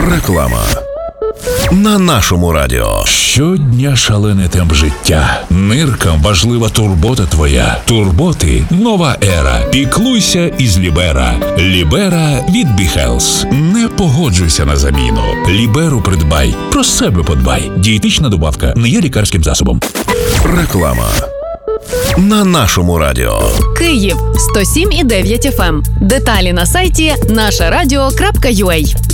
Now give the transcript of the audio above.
Реклама. На нашому радіо. Щодня шалений темп життя. Ниркам важлива турбота твоя. Турботи – нова ера. Піклуйся із Лібера. Лібера від Біхелс. Не погоджуйся на заміну. Ліберу придбай. Про себе подбай. Дієтична добавка не є лікарським засобом. Реклама. На нашому радіо. Київ 107,9 FM. Деталі на сайті нашарадіо.ua.